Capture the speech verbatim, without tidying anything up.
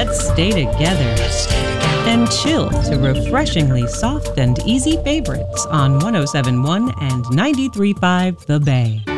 Let's stay together. And chill to refreshingly soft and easy favorites on one oh seven point one and ninety-three point five The Bay.